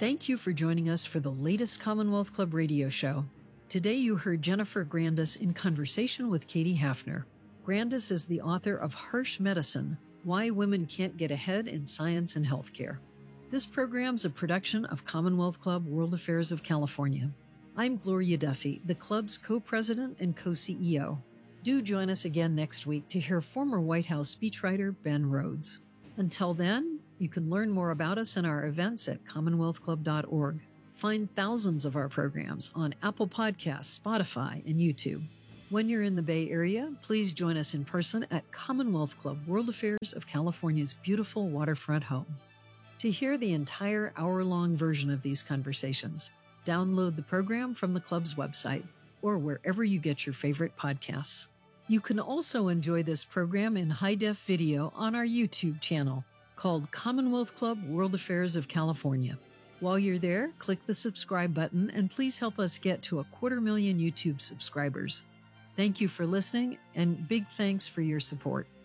Thank you for joining us for the latest Commonwealth Club radio show. Today you heard Jennifer Grandis in conversation with Katie Hafner. Grandis is the author of Harsh Medicine, Why Women Can't Get Ahead in Science and Healthcare. This program's a production of Commonwealth Club World Affairs of California. I'm Gloria Duffy, the club's co-president and co-CEO. Do join us again next week to hear former White House speechwriter Ben Rhodes. Until then, you can learn more about us and our events at commonwealthclub.org. Find thousands of our programs on Apple Podcasts, Spotify, and YouTube. When you're in the Bay Area, please join us in person at Commonwealth Club World Affairs of California's beautiful waterfront home. To hear the entire hour-long version of these conversations, download the program from the club's website or wherever you get your favorite podcasts. You can also enjoy this program in high-def video on our YouTube channel called Commonwealth Club World Affairs of California. While you're there, click the subscribe button and please help us get to 250,000 YouTube subscribers. Thank you for listening and big thanks for your support.